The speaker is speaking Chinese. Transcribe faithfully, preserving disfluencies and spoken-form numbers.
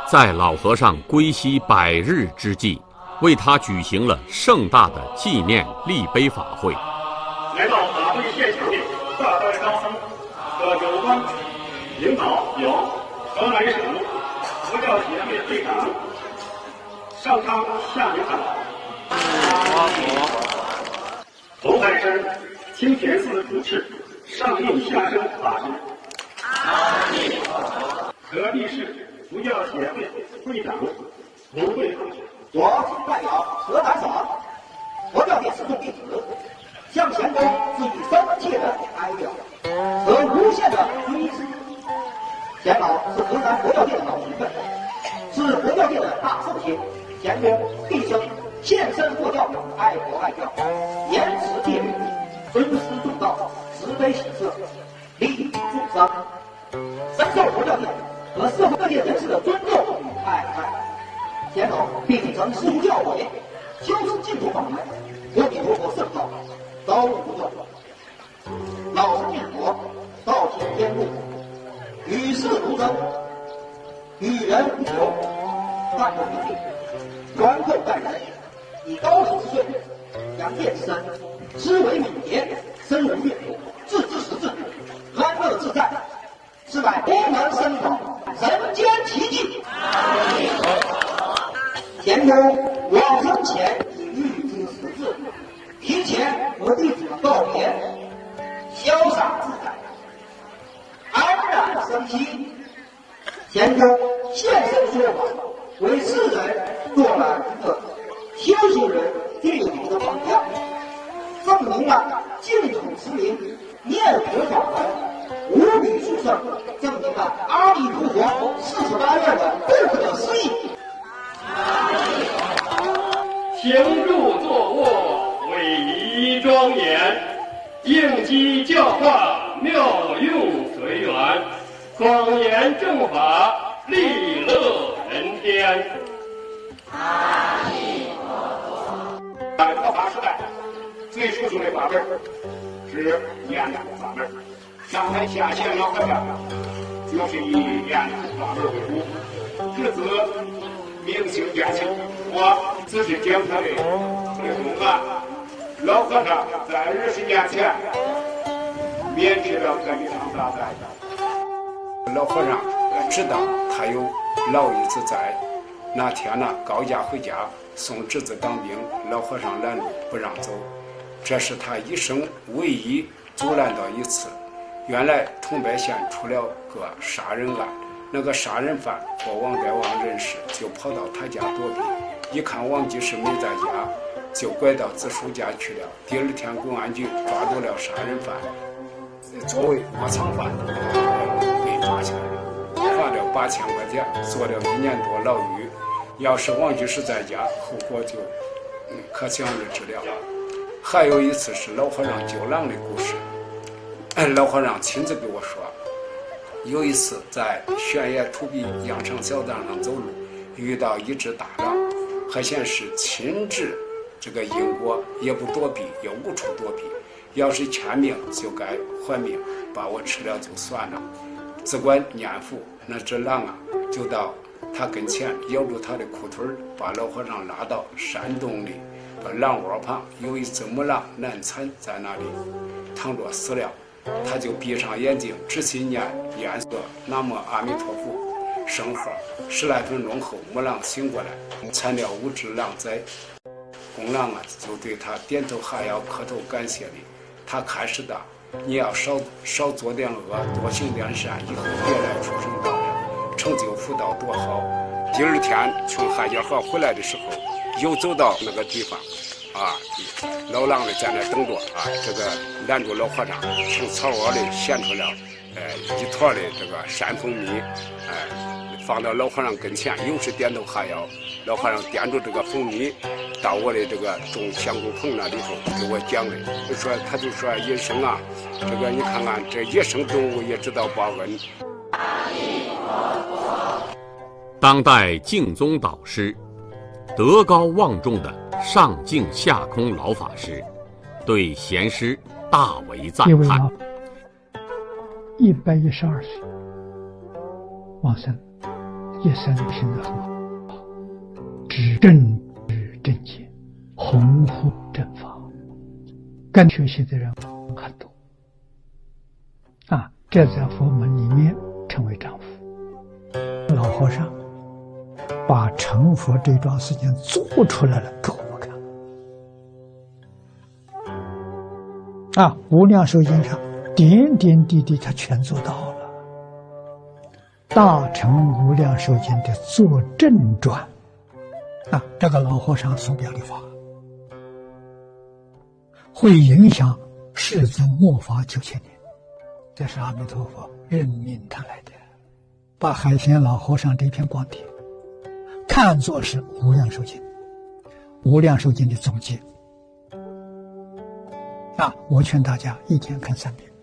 在老和尚归西百日之际，为他举行了盛大的纪念立碑法会。 来到法会现场的大代高僧和有关领导有河南省佛教协会会长上苍下领导，红海山清田寺主持上应下生法师，河地市佛教协会会长胡慧， 我代表河南省佛教界始终弟子，向前公致以深切的哀悼和无限的追思。钱老是河南佛教界的老前辈，是佛教界的大圣贤，钱公毕生献身佛教，爱国爱教，严持戒律，尊师重道，慈悲喜舍，利益众生，深受佛教界和社会各界人士的尊重与爱戴。钱老秉承师徒教诲，修持净土法门，阿弥陀佛圣道，遭遇不断，老实念佛，道体天路，与世如真，与人无求，淡泊名利，宽厚待人，以高手之岁，扬剑之身，思维敏捷，深入阅读，置之识字，安乐自在，是乃功能深广，人间奇迹。钱公往生前已预知时至，提前和弟子们告别，潇洒自在，安然生息。钱公现身说法，为世人做了一个修行人最有名的榜样，证明了净土之名，念佛法门无比殊胜，证明了阿弥陀佛四十八愿的不可思议。 行住坐卧，威仪庄严，应机教化，妙用随缘，广言正法，利乐人天。阿弥陀佛。在佛法时代，最殊胜的法门是念佛法门。上台下线老和尚就是以念佛法门为主，至此明星变形。我只是讲他的内容啊。老和尚在二十年前免去了这一场大灾。 老和尚知道他有老一子在，那天呢高家回家送侄子当兵，老和尚拦路不让走，这是他一生唯一阻拦到一次。原来桐柏县出了个杀人案，那个杀人犯和王代王认识，就跑到他家躲避，一看王居士没在家，就拐到子叔家去了。第二天公安局抓住了杀人犯，作为窝藏犯被抓起来了，罚了八千块钱，坐了一年多牢狱。要是王居士在家，后果就可想而知了。还有一次是老和尚救狼的故事，老和尚亲自给我说，有一次在悬崖土壁羊肠小道上走路，遇到一只大狼，还显示亲至这个因果，也不躲避，也无处躲避，要是欠命就该还命，把我吃了就算了。只管念佛，那只狼啊就到他跟前咬住他的裤腿，把老和尚拉到山洞里，把狼窝旁有一只母狼难产在那里躺着死了，他就闭上眼睛直心念念说南无阿弥陀佛圣号，十来分钟后母狼醒过来，产了五只狼崽。公狼啊就对他点头哈腰磕头感谢礼，他开始的你要少少做点恶，多行点善，以后别来出生道了，成就福道多好。第二天从海家河回来的时候，又走到那个地方啊，老狼呢在那等着啊，这个拦住老和尚，从草窝里衔出了呃一坨的这个山蜂蜜，哎、呃，放到老和尚跟前，又是点头哈腰。老和尚掂住这个蜂蜜到我的这个种香菇棚那里头给我讲的，就说他就说野生啊，这个你看看这野生动物也知道报恩。 当代净宗导师，德高望重的上净下空老法师，对贤师大为赞叹。 一百一十二岁往生， 一生行得很好，知正知正见，弘护正法，跟学习的人很多啊，这在佛门里面称为丈夫。老和尚把成佛这桩事情做出来了给我们看啊，无量寿经上点点滴滴他全做到了。大乘无量寿经的作证传啊，这个老和尚所表的法会影响世尊末法九千年，这是阿弥陀佛任命他来的，把海贤老和尚这篇光碟看作是无量寿经，无量寿经的总结啊！我劝大家一天看三遍。